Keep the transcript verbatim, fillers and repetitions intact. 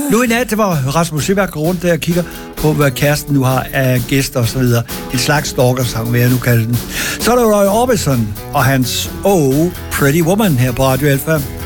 Nu i nat, det var Rasmus Seebach går rundt der og kigger på, hvad kæresten nu har af gæster og så videre. En slags stalker-sang, vil jeg nu kalde den. Så er der Roy Orbison og hans Oh, Pretty Woman her på Radio Alpha.